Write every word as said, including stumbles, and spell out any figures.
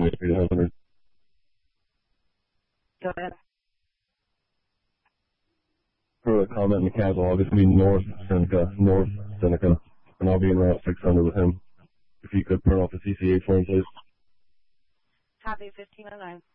eight hundred. Go ahead. For a comment in the catalog, it's me North Seneca, North Seneca, and I'll be in Route six hundred with him. If you could print off the C C A for him, please. Copy fifteen oh nine.